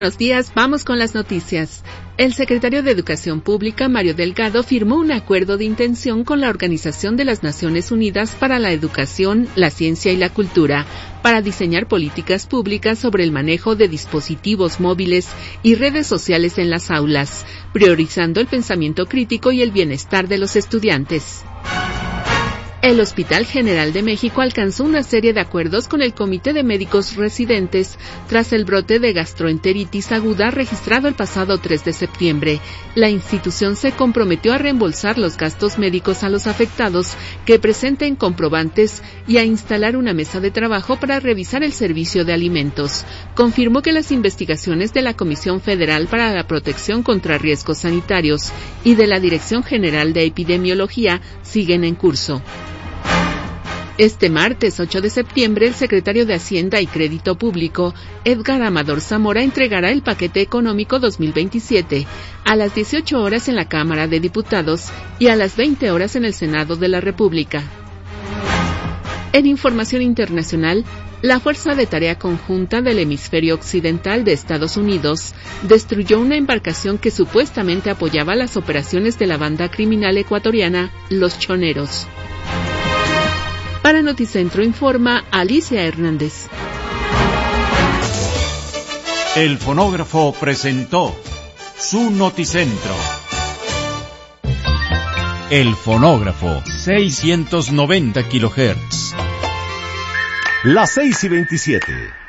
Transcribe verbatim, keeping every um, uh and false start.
Buenos días, vamos con las noticias. El secretario de Educación Pública, Mario Delgado, firmó un acuerdo de intención con la Organización de las Naciones Unidas para la Educación, la Ciencia y la Cultura, para diseñar políticas públicas sobre el manejo de dispositivos móviles y redes sociales en las aulas, priorizando el pensamiento crítico y el bienestar de los estudiantes. El Hospital General de México alcanzó una serie de acuerdos con el Comité de Médicos Residentes tras el brote de gastroenteritis aguda registrado el pasado tres de septiembre. La institución se comprometió a reembolsar los gastos médicos a los afectados que presenten comprobantes y a instalar una mesa de trabajo para revisar el servicio de alimentos. Confirmó que las investigaciones de la Comisión Federal para la Protección contra Riesgos Sanitarios y de la Dirección General de Epidemiología siguen en curso. Este martes ocho de septiembre, el secretario de Hacienda y Crédito Público, Edgar Amador Zamora, entregará el paquete económico dos mil veintisiete a las dieciocho horas en la Cámara de Diputados y a las veinte horas en el Senado de la República. En información internacional, la Fuerza de Tarea Conjunta del Hemisferio Occidental de Estados Unidos destruyó una embarcación que supuestamente apoyaba las operaciones de la banda criminal ecuatoriana Los Choneros. Para Noticentro informa Alicia Hernández. El fonógrafo presentó su Noticentro. El fonógrafo, seiscientos noventa kilohertz. Las seis y veintisiete.